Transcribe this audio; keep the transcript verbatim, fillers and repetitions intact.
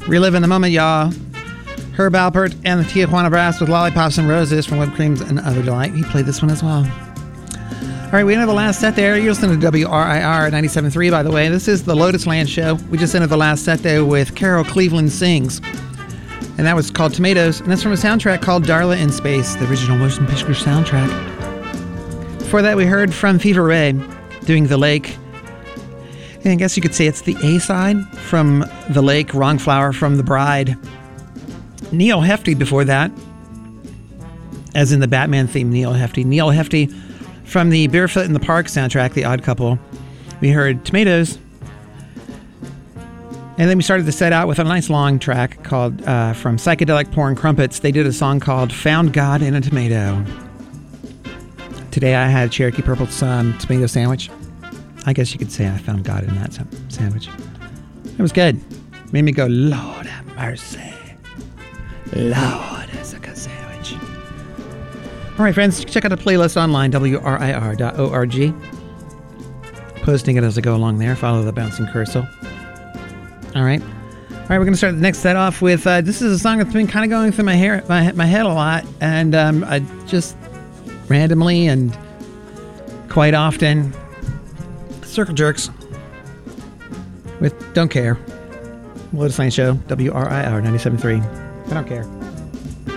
Reliving the moment, y'all. Herb Alpert and the Tijuana Brass with Lollipops and Roses from Whipped Creams and Other Delight. He played this one as well. All right, we ended the last set there. You're listening to W R I R ninety-seven point three, by the way. This is the Lotus Land Show. We just ended the last set there with Carol Cleveland Sings. And that was called Tomatoes. And that's from a soundtrack called Darla in Space, the original motion picture soundtrack. Before that, we heard from Fever Ray doing The Lake. And I guess you could say it's the A-side from The Lake, Wrong Flower from The Bride. Neil Hefti before that, as in the Batman theme, Neil Hefti. Neil Hefti from the Barefoot in the Park soundtrack, The Odd Couple. We heard Tomatoes. And then we started the set out with a nice long track called, uh, from Psychedelic Porn Crumpets. They did a song called Found God in a Tomato. Today I had a Cherokee Purple um, tomato sandwich. I guess you could say I found God in that sandwich. It was good. Made me go, Lord have mercy. Lord, it's a good sandwich. All right, friends, check out the playlist online, W R I R dot org. Posting it as I go along there. Follow the bouncing cursor. All right. All right, we're going to start the next set off with, uh, this is a song that's been kind of going through my hair, my, my head a lot. And um, I just randomly and quite often, Circle Jerks with Don't Care. Lotus Lane Show, W R I R ninety-seven point three. I don't care.